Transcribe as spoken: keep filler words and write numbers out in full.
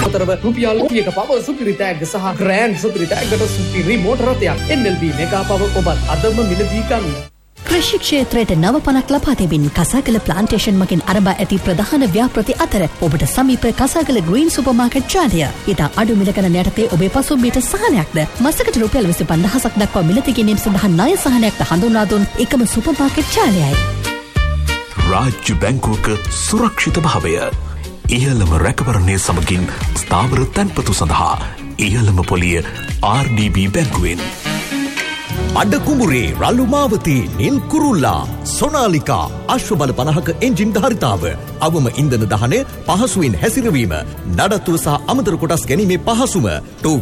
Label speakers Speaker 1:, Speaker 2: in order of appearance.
Speaker 1: අතරව රුපියල් කෝටියක පව සුපිරි තෑග්ග සහ ග්‍රෑන්ඩ් සුපිරි තෑග්ගට සුපිරි මෝටර රථයක් එන් එල් බී මෙගා පව ඔබත් අදම මිලදී ගන්න.
Speaker 2: කෘෂි ක්ෂේත්‍රයට නව පණක් ලබා දෙමින් කසාගල ප්ලාන්ටේෂන් මගින් අරඹා ඇති ප්‍රධාන ව්‍යාපෘති අතර ඔබට සමීප කසාගල ග්‍රීන් සුපර්මාකට් ජාලය. ඉතා අඩු මිල ගණන යටතේ ඔබේ පසුම්බියට සහනයක්ද මසකට රුපියල් විසි පන්දහසක් දක්වා මිලදී ගැනීම සඳහා ණය සහනයක්ද හඳුන්වා දුන් එකම සුපර්මාකට් ජාලයයි.
Speaker 3: රාජ්‍ය බැංකුවක සුරක්ෂිත භාවය. ඉහළම රැකවරණය සමගින් ස්ථාවර තැන්පතු සඳහා ඉහළම පොලිය ආර් ඩී බී බැංකුවෙන්.
Speaker 4: අඩ කුඹුරේ රළු මාවතී නිල් කුරුල්ලා සොනාලිකා අශ්වබල පනහක එන්ජින් ධාරිතාව අවම ඉන්ධන දහනය පහසුවෙන් හැසිරවීම නඩත්තුව සහ අමතර කොටස් ගැනීමේ පහසුම ටූ